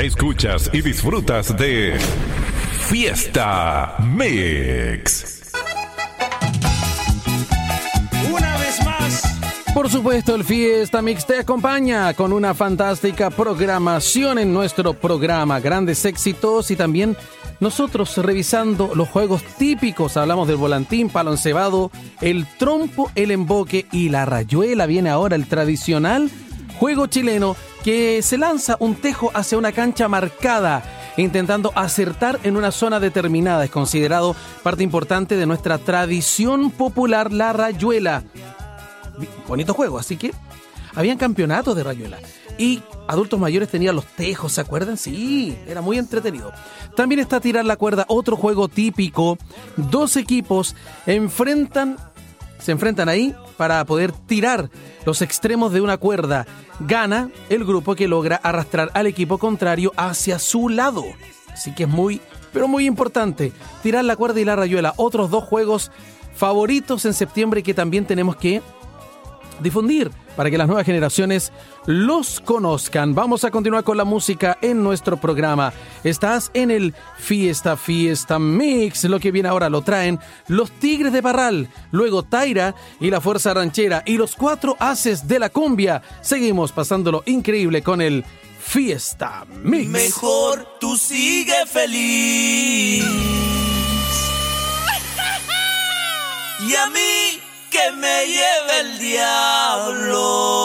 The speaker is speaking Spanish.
Escuchas y disfrutas de Fiesta Mix. Una vez más. Por supuesto, el Fiesta Mix te acompaña con una fantástica programación en nuestro programa. Grandes éxitos y también nosotros revisando los juegos típicos. Hablamos del volantín, palo encebado, el trompo, el emboque y la rayuela. Viene ahora el tradicional juego chileno que se lanza un tejo hacia una cancha marcada, intentando acertar en una zona determinada. Es considerado parte importante de nuestra tradición popular, la rayuela. Bonito juego, así que habían campeonatos de rayuela. Y adultos mayores tenían los tejos, ¿se acuerdan? Sí, era muy entretenido. También está tirar la cuerda, otro juego típico. Dos equipos se enfrentan ahí para poder tirar los extremos de una cuerda. Gana el grupo que logra arrastrar al equipo contrario hacia su lado. Así que es muy, pero muy importante. Tirar la cuerda y la rayuela. Otros dos juegos favoritos en septiembre que también tenemos que difundir para que las nuevas generaciones los conozcan. Vamos a continuar con la música en nuestro programa. Estás en el Fiesta Mix. Lo que viene ahora lo traen los Tigres de Parral, luego Taira y la Fuerza Ranchera y los 4 Haces de la Cumbia. Seguimos pasándolo increíble con el Fiesta Mix. Mejor tú sigue feliz. Y a mí que me lleve el diablo.